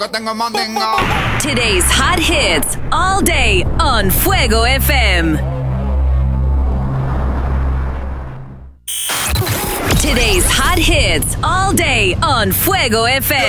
Que tengo mandinga. Today's hot hits all day on Fuego FM. Today's hot hits all day on Fuego FM.